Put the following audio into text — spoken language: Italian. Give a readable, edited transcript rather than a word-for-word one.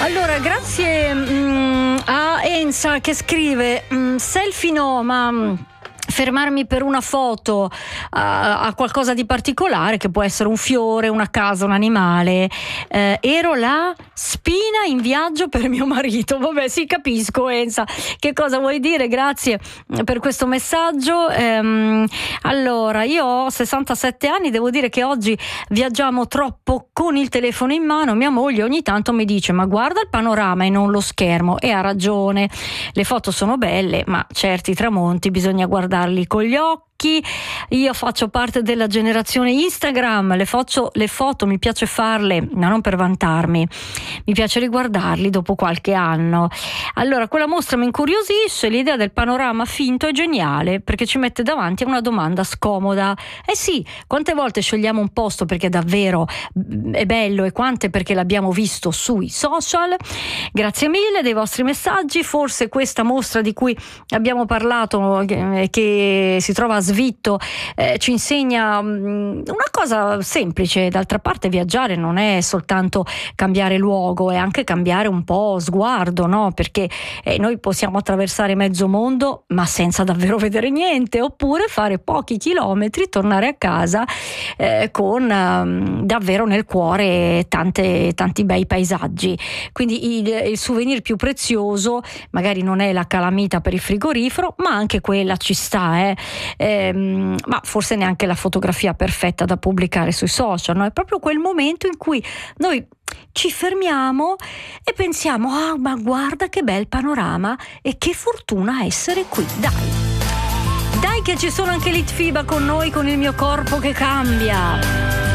Allora, grazie a Enza che scrive selfie no, ma fermarmi per una foto a qualcosa di particolare, che può essere un fiore, una casa, un animale. Ero la spina in viaggio per mio marito. Vabbè, sì, capisco, Enza, che cosa vuoi dire. Grazie per questo messaggio. Allora, io ho 67 anni, devo dire che oggi viaggiamo troppo con il telefono in mano. Mia moglie ogni tanto mi dice: ma guarda il panorama e non lo schermo. E ha ragione, le foto sono belle, ma certi tramonti bisogna guardarli con gli occhi. Io faccio parte della generazione Instagram, le foto mi piace farle, ma non per vantarmi, mi piace riguardarli dopo qualche anno. Allora, quella mostra mi incuriosisce, l'idea del panorama finto è geniale, perché ci mette davanti a una domanda scomoda. Eh sì, quante volte scegliamo un posto perché davvero è bello e quante perché l'abbiamo visto sui social. Grazie mille dei vostri messaggi. Forse questa mostra di cui abbiamo parlato, che si trova a Svitto, ci insegna una cosa semplice. D'altra parte viaggiare non è soltanto cambiare luogo, è anche cambiare un po' sguardo, no? Perché noi possiamo attraversare mezzo mondo ma senza davvero vedere niente, oppure fare pochi chilometri, tornare a casa con davvero nel cuore tanti bei paesaggi. Quindi il souvenir più prezioso magari non è la calamita per il frigorifero, ma anche quella ci sta, ma forse neanche la fotografia perfetta da pubblicare sui social, no? È proprio quel momento in cui noi ci fermiamo e pensiamo: ah, ma guarda che bel panorama e che fortuna essere qui. Dai che ci sono anche Litfiba con noi, con il mio corpo che cambia.